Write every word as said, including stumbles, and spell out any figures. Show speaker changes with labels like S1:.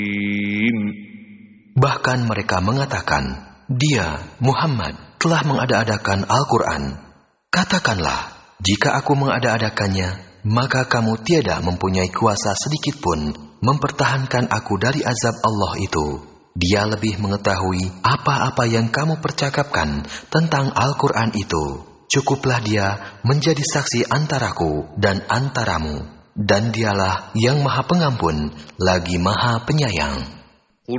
S1: Bahkan mereka mengatakan, dia, Muhammad, telah mengada-adakan Al-Quran. Katakanlah, jika aku mengada-adakannya, maka kamu tiada mempunyai kuasa sedikitpun mempertahankan aku dari azab Allah itu. Dia lebih mengetahui apa-apa yang kamu percakapkan tentang Al-Quran itu. Cukuplah dia menjadi saksi antaraku dan antaramu. Dan dialah yang maha pengampun, lagi maha penyayang.